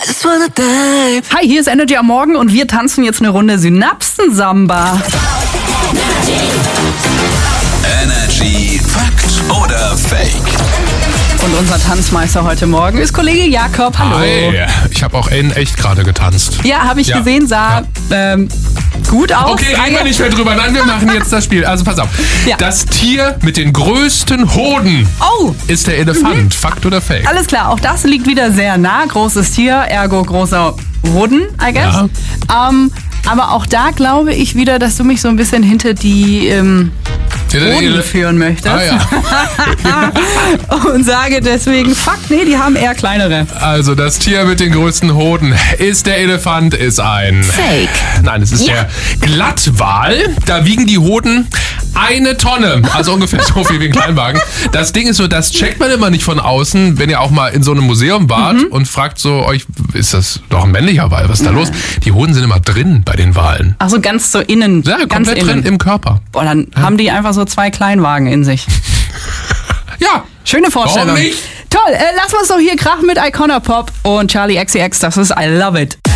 just wanna dive. Hi, hier ist Energy am Morgen und wir tanzen jetzt eine Runde Synapsen-Samba. Energy Fakt oder Fake? Und unser Tanzmeister heute Morgen ist Kollege Jakob. Hallo. Hi, ich habe auch in echt gerade getanzt. Ja, habe ich gesehen, sah gut aus. Okay, reden wir nicht mehr drüber. Nein, wir machen jetzt das Spiel. Also pass auf. Ja. Das Tier mit den größten Hoden ist der Elefant. Fakt oder Fake? Alles klar, auch das liegt wieder sehr nah. Großes Tier, ergo großer Hoden, I guess. Ja. Aber auch da glaube ich wieder, dass du mich so ein bisschen hinter die Hoden führen möchtest. Ah, ja. Und sage deswegen, fuck, nee, die haben eher kleinere. Also das Tier mit den größten Hoden ist der Elefant, ist ein... Fake. Nein, es ist der Glattwal. Da wiegen die Hoden 1 Tonne. Also ungefähr so viel wie ein Kleinwagen. Das Ding ist so, das checkt man immer nicht von außen, wenn ihr auch mal in so einem Museum wart und fragt so euch, ist das doch ein männlicher Wal? Was ist da los? Die Hoden sind immer drin bei den Walen. Ach so, ganz so innen. Ja, ganz komplett innen. drin im Körper. Boah, dann haben die einfach so 2 Kleinwagen in sich. Ja. Schöne Vorstellung. Warum nicht? Toll, lass uns doch hier krachen mit Icona Pop und Charlie XCX. Das ist I Love It.